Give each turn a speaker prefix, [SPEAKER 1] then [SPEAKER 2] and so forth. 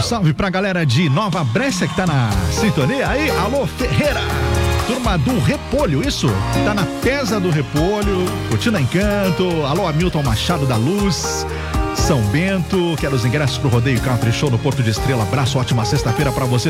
[SPEAKER 1] salve pra galera de Nova Brécia que tá na sintonia aí. Alô, Ferreira, turma do Repolho, isso? Tá na Pesa do Repolho, curtindo Encanto. Alô, Hamilton Machado da Luz, São Bento. Quero os ingressos pro Rodeio Country Show no Porto de Estrela. Abraço, ótima sexta-feira pra você.